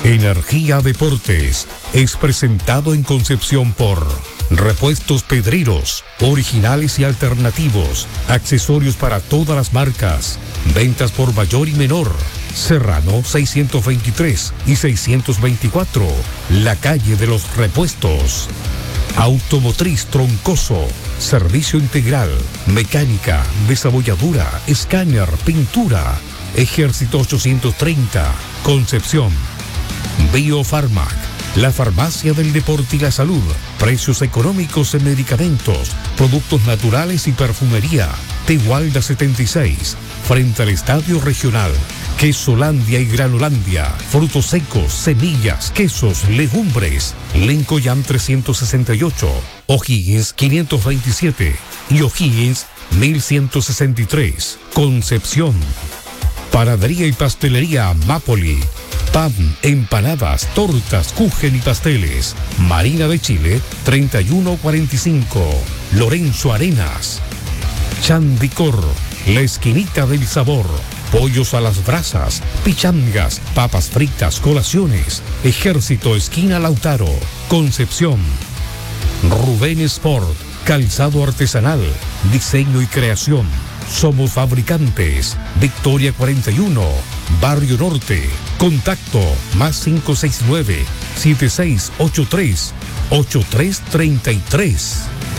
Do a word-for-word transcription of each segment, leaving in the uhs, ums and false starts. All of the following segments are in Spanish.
Energía Deportes es presentado en Concepción por Repuestos Pedreros, originales y alternativos, accesorios para todas las marcas, ventas por mayor y menor. Serrano seiscientos veintitrés y seiscientos veinticuatro, la calle de los repuestos. Automotriz Troncoso, servicio integral, mecánica, desabolladura, escáner, pintura. Ejército ochocientos treinta, Concepción. Biofarmac, la farmacia del deporte y la salud. Precios económicos en medicamentos, productos naturales y perfumería. Tehualda setenta y seis, frente al Estadio Regional. Quesolandia y Granolandia, frutos secos, semillas, quesos, legumbres. Lencoyam trescientos sesenta y ocho, O'Higgins quinientos veintisiete y O'Higgins mil ciento sesenta y tres, Concepción. Panadería y pastelería Mapoli. Pan, empanadas, tortas, kuchen y pasteles. Marina de Chile, treinta y uno cuarenta y cinco. Lorenzo Arenas. Chandicor, la esquinita del sabor. Pollos a las brasas, pichangas, papas fritas, colaciones. Ejército, esquina Lautaro, Concepción. Rubén Sport, calzado artesanal, diseño y creación. Somos fabricantes. Victoria cuarenta y uno, Barrio Norte. Contacto más cinco seis nueve, siete seis ocho tres, ocho tres tres tres.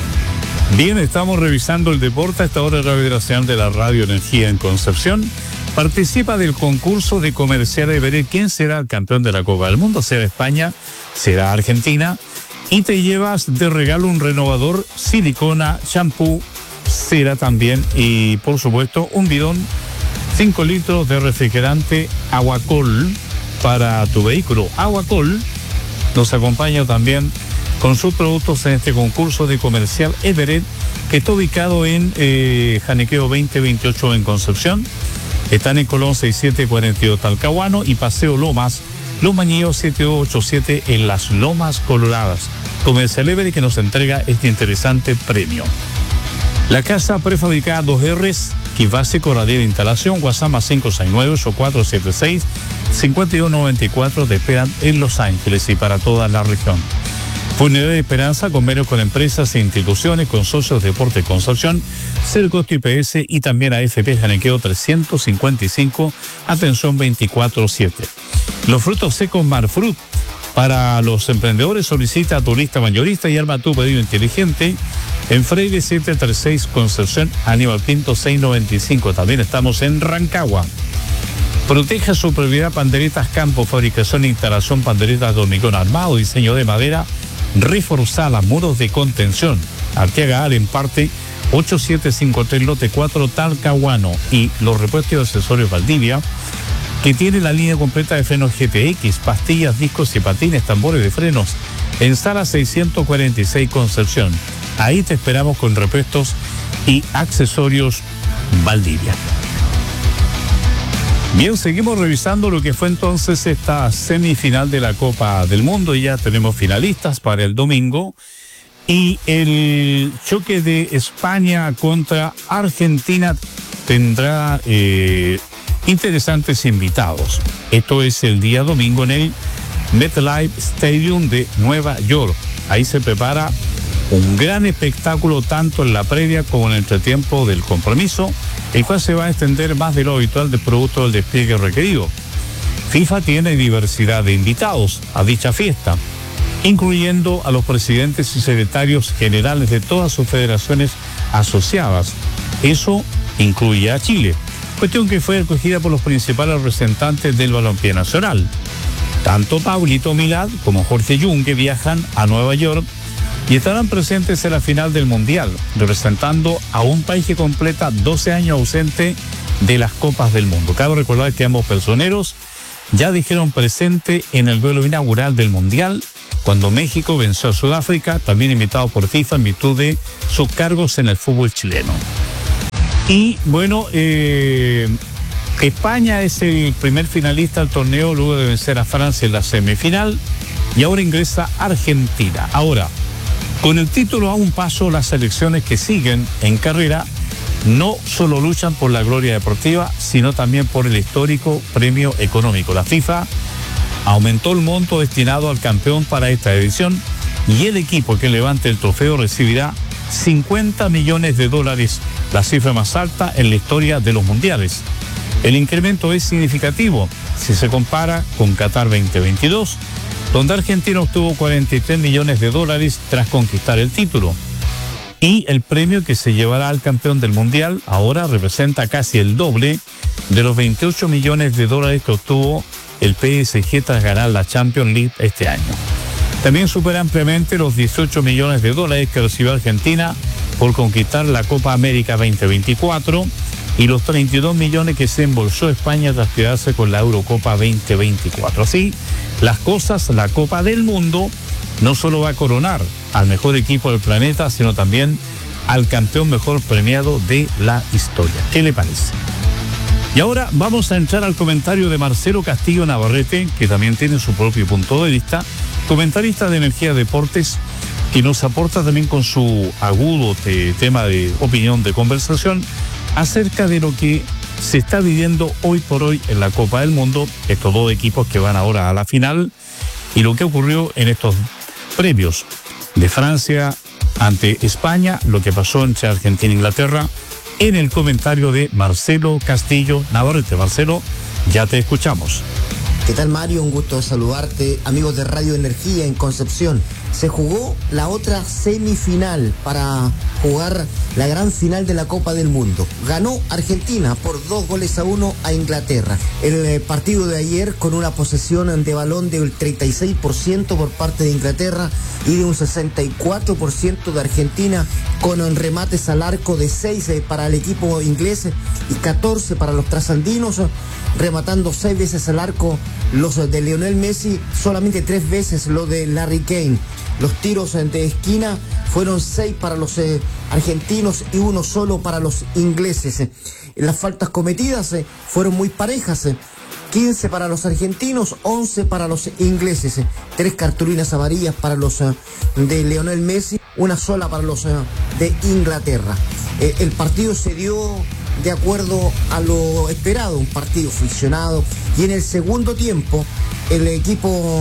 Bien, estamos revisando el deporte a esta hora de Radio Nacional de la Radio Energía en Concepción. Participa del concurso de Comercial Everett. ¿Quién será el campeón de la Copa del Mundo? ¿Será España? ¿Será Argentina? Y te llevas de regalo un renovador, silicona, shampoo, cera también y por supuesto un bidón cinco litros de refrigerante Aguacol para tu vehículo. Aguacol nos acompaña también con sus productos en este concurso de Comercial Everett, que está ubicado en eh, Janiqueo veinte veintiocho en Concepción. Están en Colón sesenta y siete cuarenta y dos Talcahuano y Paseo Lomas, Los Mañeos setenta y dos ochenta y siete en Las Lomas Coloradas. Comercial Everett, que nos entrega este interesante premio. La casa prefabricada dos R's, que básico, radial de instalación, WhatsApp más cinco seis nueve ocho cuatro siete seis cinco dos nueve cuatro, te esperan en Los Ángeles y para toda la región. Funeraria Esperanza, convenio con empresas e instituciones, consorcios de Deporte Concepción, Cercosto I P S y también A F P Janiqueo trescientos cincuenta y cinco, atención veinticuatro siete. Los frutos secos Marfrut, para los emprendedores, solicita a tu lista mayorista y arma tu pedido inteligente en Freire setecientos treinta y seis, Concepción, Aníbal Pinto seiscientos noventa y cinco. También estamos en Rancagua. Proteja su propiedad Panderetas Campo, fabricación e instalación panderetas de hormigón armado, diseño de madera, reforzada, muros de contención. Arteaga Al en parte ocho siete cinco tres lote cuatro Talcahuano. Y los repuestos y accesorios Valdivia, que tiene la línea completa de frenos G T X, pastillas, discos y patines, tambores de frenos, en Sala seiscientos cuarenta y seis Concepción. Ahí te esperamos con repuestos y accesorios Valdivia. Bien, seguimos revisando lo que fue entonces esta semifinal de la Copa del Mundo. Ya tenemos finalistas para el domingo. Y el choque de España contra Argentina tendrá eh, interesantes invitados. Esto es el día domingo en el MetLife Stadium de Nueva York. Ahí se prepara un gran espectáculo tanto en la previa como en el entretiempo del compromiso, el cual se va a extender más de lo habitual de producto del despliegue requerido. FIFA tiene diversidad de invitados a dicha fiesta, incluyendo a los presidentes y secretarios generales de todas sus federaciones asociadas. Eso incluye a Chile, cuestión que fue escogida por los principales representantes del balompié nacional. Tanto Pablito Milad como Jorge Yungue viajan a Nueva York y estarán presentes en la final del Mundial, representando a un país que completa doce años ausente de las Copas del Mundo. Cabe recordar que ambos personeros ya dijeron presente en el duelo inaugural del Mundial, cuando México venció a Sudáfrica, también invitado por FIFA en virtud de sus cargos en el fútbol chileno. Y bueno, eh, España es el primer finalista del torneo luego de vencer a Francia en la semifinal, y ahora ingresa Argentina. Ahora, con el título a un paso, las selecciones que siguen en carrera no solo luchan por la gloria deportiva, sino también por el histórico premio económico. La FIFA aumentó el monto destinado al campeón para esta edición y el equipo que levante el trofeo recibirá cincuenta millones de dólares, la cifra más alta en la historia de los mundiales. El incremento es significativo si se compara con Qatar veinte veintidós, donde Argentina obtuvo cuarenta y tres millones de dólares tras conquistar el título. Y el premio que se llevará al campeón del mundial ahora representa casi el doble de los veintiocho millones de dólares que obtuvo el P S G tras ganar la Champions League este año. También supera ampliamente los dieciocho millones de dólares que recibió Argentina por conquistar la Copa América veinte veinticuatro y los treinta y dos millones que se embolsó España tras quedarse con la Eurocopa veinte veinticuatro. Así, las cosas, la Copa del Mundo no solo va a coronar al mejor equipo del planeta, sino también al campeón mejor premiado de la historia. ¿Qué le parece? Y ahora vamos a entrar al comentario de Marcelo Castillo Navarrete, que también tiene su propio punto de vista, comentarista de Energía Deportes, que nos aporta también con su agudo te, tema de opinión, de conversación, acerca de lo que se está viviendo hoy por hoy en la Copa del Mundo, estos dos equipos que van ahora a la final, y lo que ocurrió en estos previos de Francia ante España, lo que pasó entre Argentina e Inglaterra, en el comentario de Marcelo Castillo Navarrete. Marcelo, ya te escuchamos. ¿Qué tal, Mario? Un gusto saludarte, amigos de Radio Energía en Concepción. Se jugó la otra semifinal para jugar la gran final de la Copa del Mundo. Ganó Argentina por dos goles a uno a Inglaterra. El partido de ayer con una posesión de balón del treinta y seis por ciento por parte de Inglaterra y de un sesenta y cuatro por ciento de Argentina, con remates al arco de seis para el equipo inglés y catorce para los trasandinos, rematando seis veces al arco los de Lionel Messi, solamente tres veces lo de Larry Kane. Los tiros de esquina fueron seis para los eh, argentinos y uno solo para los ingleses. Las faltas cometidas eh, fueron muy parejas. Eh. quince para los argentinos, once para los ingleses. Eh. Tres cartulinas amarillas para los eh, de Lionel Messi, una sola para los eh, de Inglaterra. Eh, el partido se dio de acuerdo a lo esperado, un partido friccionado, y en el segundo tiempo el equipo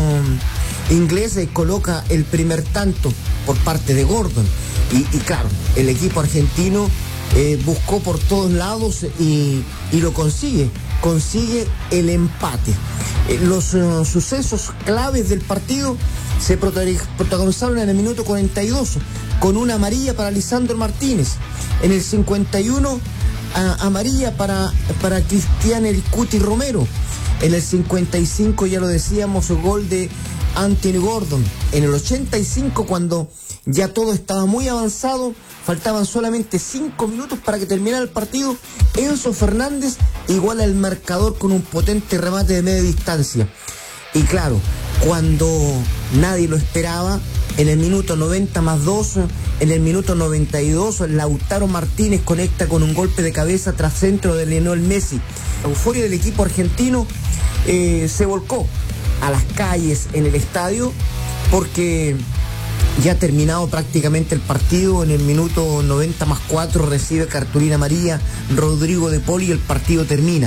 inglés coloca el primer tanto por parte de Gordon y, y claro, el equipo argentino eh, buscó por todos lados y, y lo consigue, consigue el empate. Eh, los uh, sucesos claves del partido se protagonizaron en el minuto cuarenta y dos con una amarilla para Lisandro Martínez, en el cincuenta y uno a, amarilla para, para Cristian El Cuti Romero, en el cincuenta y cinco ya lo decíamos, gol de Anthony Gordon. En el ochenta y cinco, cuando ya todo estaba muy avanzado, faltaban solamente cinco minutos para que terminara el partido, Enzo Fernández iguala el marcador con un potente remate de media distancia. Y claro, cuando nadie lo esperaba, en el minuto noventa más dos, en el minuto noventa y dos, Lautaro Martínez conecta con un golpe de cabeza tras centro de Lionel Messi. La euforia del equipo argentino eh, se volcó a las calles en el estadio, porque ya terminado prácticamente el partido, en el minuto noventa más cuatro recibe cartulina amarilla Rodrigo de Paul y el partido termina.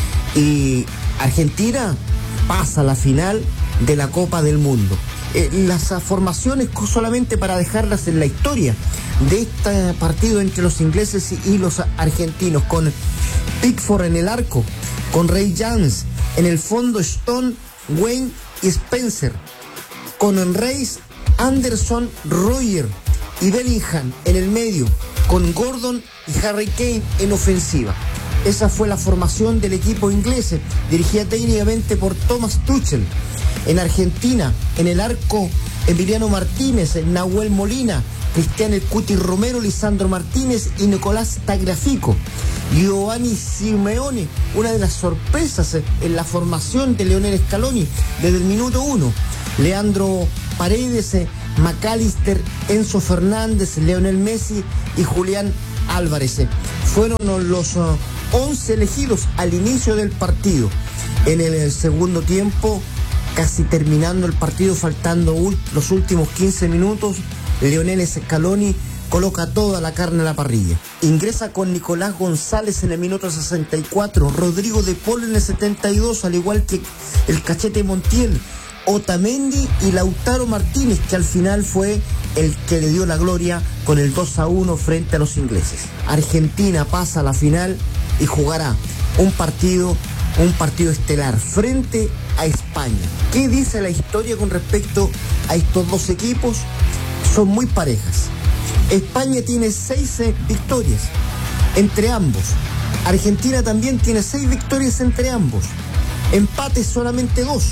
Y Argentina pasa a la final de la Copa del Mundo. Eh, las formaciones, solamente para dejarlas en la historia de este partido entre los ingleses y los argentinos, con Pickford en el arco, con Ray James en el fondo, Stone, Wayne y Spencer, con Reis, Anderson, Roger y Bellingham en el medio, con Gordon y Harry Kane en ofensiva. Esa fue la formación del equipo inglés, dirigida técnicamente por Thomas Tuchel. En Argentina, en el arco, Emiliano Martínez, Nahuel Molina, Cristian El Cuti Romero, Lisandro Martínez y Nicolás Tagliafico. Giovanni Simeone, una de las sorpresas en la formación de Lionel Scaloni desde el minuto uno. Leandro Paredes, McAllister, Enzo Fernández, Lionel Messi y Julián Álvarez fueron los once elegidos al inicio del partido. En el segundo tiempo, casi terminando el partido, faltando los últimos quince minutos, Lionel Scaloni coloca toda la carne en la parrilla. Ingresa con Nicolás González en el minuto sesenta y cuatro, Rodrigo de Paul en el setenta y dos, al igual que el Cachete Montiel, Otamendi y Lautaro Martínez, que al final fue el que le dio la gloria con el dos a uno frente a los ingleses. Argentina pasa a la final y jugará un partido, un partido estelar frente a España. ¿Qué dice la historia con respecto a estos dos equipos? Son muy parejas. España tiene seis eh, victorias entre ambos. Argentina también tiene seis victorias entre ambos. Empates solamente dos.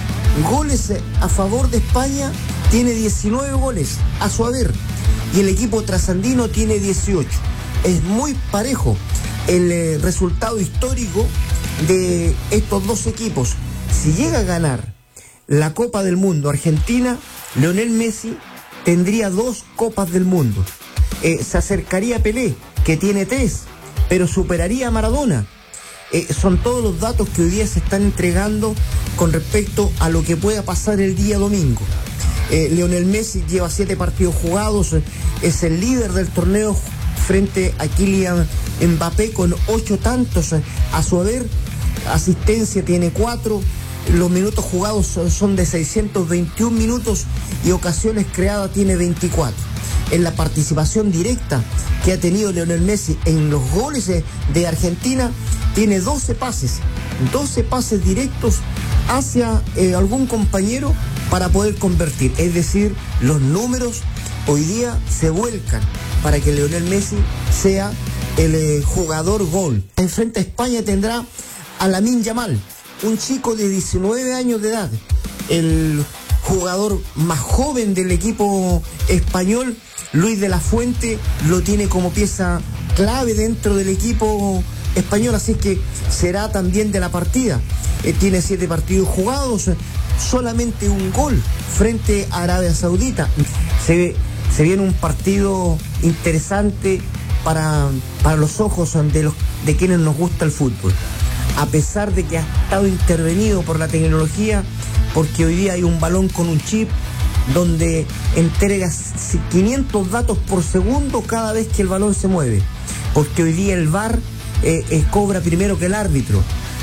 Goles a favor de España tiene diecinueve goles a su haber y el equipo trasandino tiene dieciocho. Es muy parejo el eh, resultado histórico de estos dos equipos. Si llega a ganar la Copa del Mundo Argentina, Lionel Messi tendría dos Copas del Mundo. Eh, se acercaría a Pelé, que tiene tres, pero superaría a Maradona. Eh, son todos los datos que hoy día se están entregando con respecto a lo que pueda pasar el día domingo. Eh, Lionel Messi lleva siete partidos jugados, eh, es el líder del torneo frente a Kylian Mbappé con ocho tantos eh, a su haber, asistencia tiene cuatro, los minutos jugados son, son de seiscientos veintiún minutos y ocasiones creadas tiene veinticuatro. En la participación directa que ha tenido Lionel Messi en los goles de, de Argentina, tiene doce pases, doce pases directos hacia eh, algún compañero para poder convertir. Es decir, los números hoy día se vuelcan para que Lionel Messi sea el eh, jugador gol. En frente a España tendrá a Lamine Yamal, un chico de diecinueve años de edad, el jugador más joven del equipo español. Luis de la Fuente lo tiene como pieza clave dentro del equipo español, así que será también de la partida. Eh, tiene siete partidos jugados, solamente un gol frente a Arabia Saudita. Se, se viene un partido interesante para, para los ojos de, los, de quienes nos gusta el fútbol. A pesar de que ha estado intervenido por la tecnología, porque hoy día hay un balón con un chip donde entrega quinientos datos por segundo cada vez que el balón se mueve, porque hoy día el V A R eh, eh, cobra primero que el árbitro,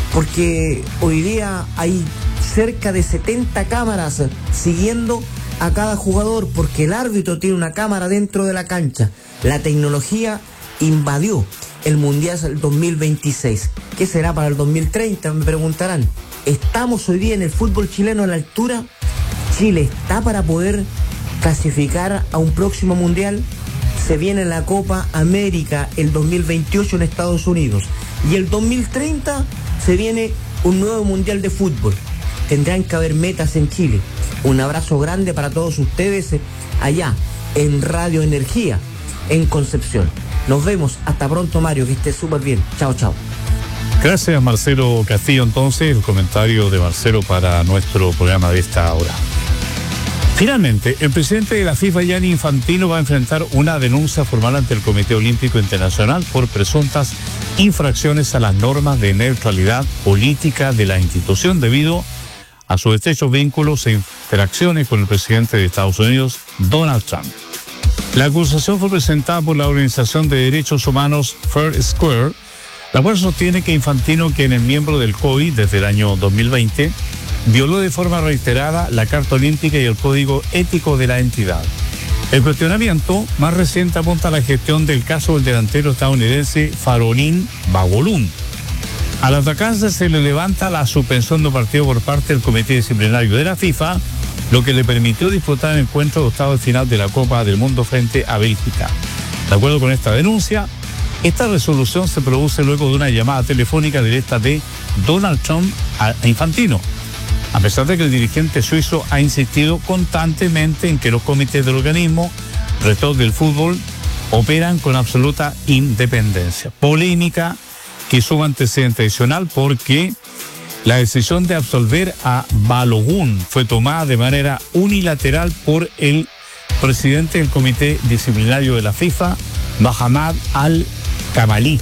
porque hoy día hay cerca de setenta cámaras siguiendo a cada jugador, porque el árbitro tiene una cámara dentro de la cancha. La tecnología invadió el Mundial del dos mil veintiséis. ¿Qué será para el dos mil treinta? Me preguntarán. ¿Estamos hoy día en el fútbol chileno a la altura? ¿Chile está para poder clasificar a un próximo Mundial? Se viene la Copa América el dos mil veintiocho en Estados Unidos. Y el dos mil treinta se viene un nuevo Mundial de fútbol. Tendrán que haber metas en Chile. Un abrazo grande para todos ustedes allá en Radio Energía, en Concepción. Nos vemos. Hasta pronto, Mario. Que esté súper bien. Chao, chao. Gracias, Marcelo Castillo. Entonces, el comentario de Marcelo para nuestro programa de esta hora. Finalmente, el presidente de la FIFA, Gianni Infantino, va a enfrentar una denuncia formal ante el Comité Olímpico Internacional por presuntas infracciones a las normas de neutralidad política de la institución debido a sus estrechos vínculos e interacciones con el presidente de Estados Unidos, Donald Trump. La acusación fue presentada por la Organización de Derechos Humanos Fair Square, la cual sostiene que Infantino, quien es miembro del C O I desde el año dos mil veinte, violó de forma reiterada la Carta Olímpica y el Código Ético de la entidad. El cuestionamiento más reciente apunta a la gestión del caso del delantero estadounidense Faronín Bagolún. Al atacarse se le levanta la suspensión de un partido por parte del Comité Disciplinario de la FIFA, lo que le permitió disputar el encuentro de octavos de final de la Copa del Mundo frente a Bélgica. De acuerdo con esta denuncia, esta resolución se produce luego de una llamada telefónica directa de Donald Trump a Infantino, a pesar de que el dirigente suizo ha insistido constantemente en que los comités del organismo rector del fútbol operan con absoluta independencia. Polémica que suma antecedente adicional porque la decisión de absolver a Balogun fue tomada de manera unilateral por el presidente del Comité Disciplinario de la FIFA, Mohamed Al-Kamali.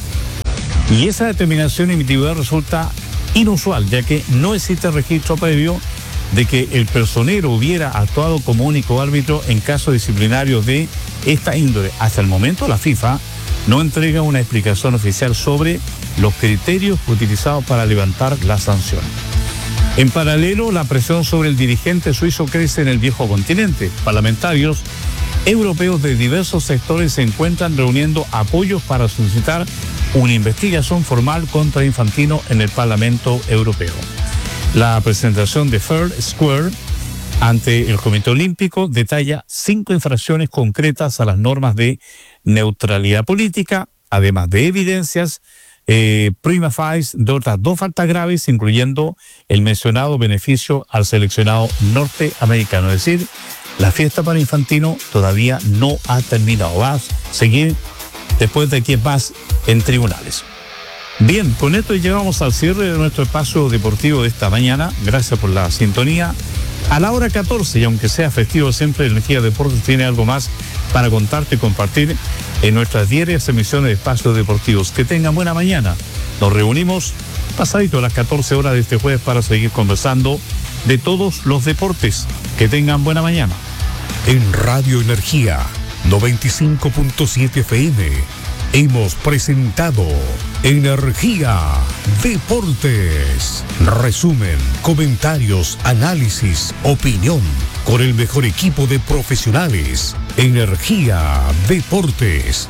Y esa determinación individual resulta inusual, ya que no existe registro previo de que el personero hubiera actuado como único árbitro en casos disciplinarios de esta índole. Hasta el momento la FIFA no entrega una explicación oficial sobre los criterios utilizados para levantar la sanción. En paralelo, la presión sobre el dirigente suizo crece en el viejo continente. Parlamentarios europeos de diversos sectores se encuentran reuniendo apoyos para solicitar una investigación formal contra Infantino en el Parlamento Europeo. La presentación de Fair Square ante el Comité Olímpico detalla cinco infracciones concretas a las normas de neutralidad política, además de evidencias eh, prima facie de otras dos faltas graves, incluyendo el mencionado beneficio al seleccionado norteamericano. Es decir, la fiesta para Infantino todavía no ha terminado. Va a seguir después de aquí más en tribunales. Bien, con esto llegamos al cierre de nuestro espacio deportivo de esta mañana. Gracias por la sintonía. A la hora catorce, y aunque sea festivo, siempre Energía Deportes tiene algo más para contarte y compartir en nuestras diarias emisiones de espacios deportivos. Que tengan buena mañana. Nos reunimos pasadito a las catorce horas de este jueves para seguir conversando de todos los deportes. Que tengan buena mañana. En Radio Energía noventa y cinco punto siete F M hemos presentado Energía Deportes. Resumen, comentarios, análisis, opinión, con el mejor equipo de profesionales. Energía Deportes.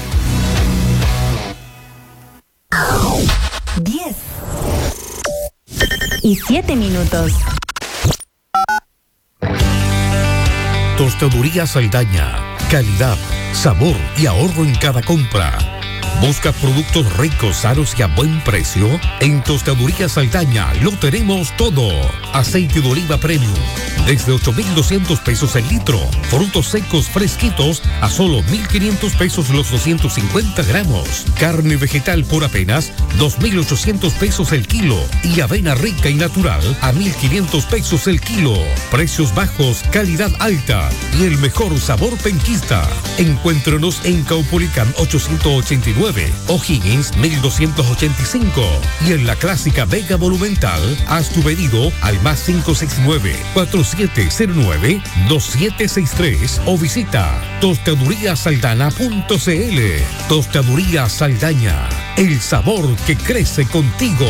diez y siete minutos. Tostaduría Saldaña. Calidad, sabor y ahorro en cada compra. ¿Busca productos ricos, sanos y a buen precio? En Tostaduría Saldaña lo tenemos todo. Aceite de oliva premium desde ocho mil doscientos pesos el litro. Frutos secos fresquitos a solo mil quinientos pesos los doscientos cincuenta gramos. Carne vegetal por apenas dos mil ochocientos pesos el kilo. Y avena rica y natural a mil quinientos pesos el kilo. Precios bajos, calidad alta y el mejor sabor penquista. Encuéntrenos en Caupolicán ochocientos ochenta y nueve, O'Higgins mil doscientos ochenta y cinco y en la clásica Vega Monumental. Haz tu pedido al más cinco seis nueve, cuatro siete cero nueve, dos siete seis tres o visita tostaduría saldana punto c l. Tostaduría Saldaña, el sabor que crece contigo.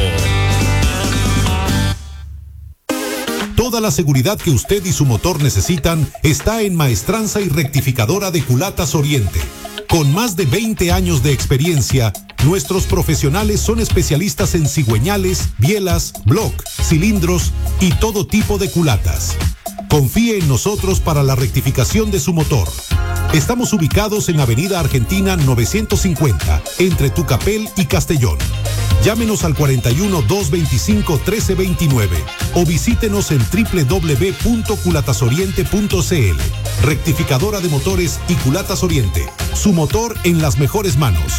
Toda la seguridad que usted y su motor necesitan está en Maestranza y Rectificadora de Culatas Oriente. Con más de veinte años de experiencia, nuestros profesionales son especialistas en cigüeñales, bielas, block, cilindros y todo tipo de culatas. Confíe en nosotros para la rectificación de su motor. Estamos ubicados en Avenida Argentina novecientos cincuenta, entre Tucapel y Castellón. Llámenos al cuarenta y uno, doscientos veinticinco, trece veintinueve o visítenos en doble u doble u doble u punto culatas oriente punto c l. Rectificadora de motores y Culatas Oriente. Su motor en las mejores manos.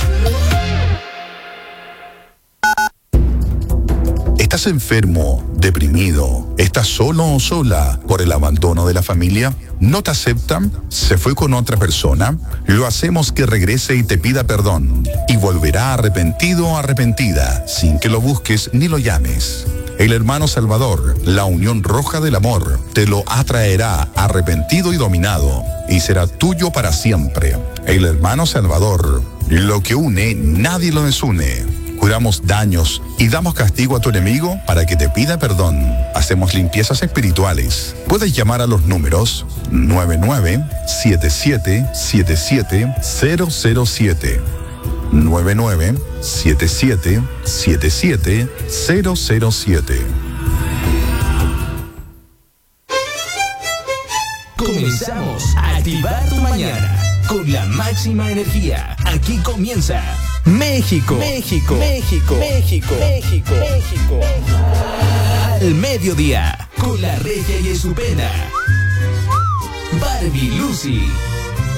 ¿Estás enfermo, deprimido? ¿Estás solo o sola por el abandono de la familia? ¿No te aceptan? ¿Se fue con otra persona? Lo hacemos que regrese y te pida perdón. Y volverá arrepentido o arrepentida, sin que lo busques ni lo llames. El hermano Salvador, la unión roja del amor, te lo atraerá arrepentido y dominado, y será tuyo para siempre. El hermano Salvador, lo que une, nadie lo desune. Curamos daños y damos castigo a tu enemigo para que te pida perdón. Hacemos limpiezas espirituales. Puedes llamar a los números nueve nueve siete siete siete siete cero cero siete. nueve nueve siete siete siete siete cero cero siete. Comenzamos a activar tu mañana con la máxima energía. Aquí comienza México, México, México, México, México, México. Al mediodía, con la Regia y Estupenda. Barbie Lucy.